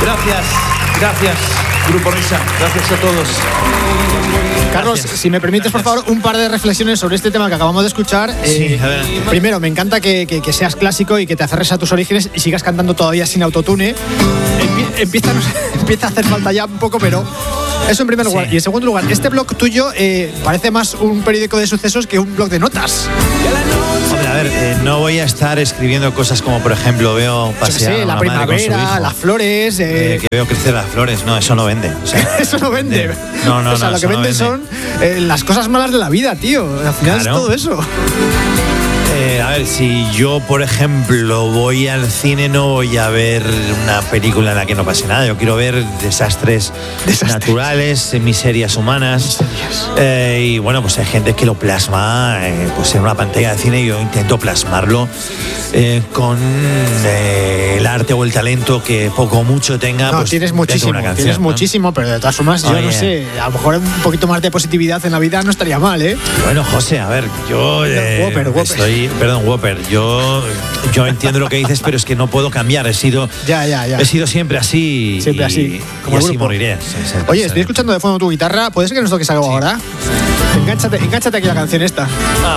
Gracias, Grupo Risa. Gracias a todos. Carlos, si me permites, por favor, un par de reflexiones sobre este tema que acabamos de escuchar. Sí, a ver. Primero, me encanta que seas clásico y que te aferres a tus orígenes y sigas cantando todavía sin autotune. Empieza a hacer falta ya un poco, pero eso en primer lugar. Y en segundo lugar, este blog tuyo parece más un periódico de sucesos que un blog de notas. Hombre, a ver, no voy a estar escribiendo cosas como, por ejemplo, veo pasear a la una madre con su primavera, hijo, las flores. que veo crecer las flores. No, eso no vende. O sea, eso no vende. No, o sea, lo que vende son las cosas malas de la vida, tío. Al final es todo eso. A ver, si yo, por ejemplo, voy al cine, no voy a ver una película en la que no pase nada. Yo quiero ver desastres naturales, miserias humanas. Y bueno, pues hay gente que lo plasma pues en una pantalla de cine y yo intento plasmarlo con el arte o el talento que poco o mucho tenga. No, pues, tienes muchísimo, una canción, muchísimo, pero de todas formas, yo no sé, a lo mejor un poquito más de positividad en la vida no estaría mal, ¿eh? Bueno, José, a ver, yo Whopper, yo entiendo lo que dices, pero es que no puedo cambiar, he sido siempre así. Siempre así, como y así moriré. Oye, estoy escuchando de fondo tu guitarra, ¿puede ser que nos toques algo ahora? Engánchate aquí la canción esta.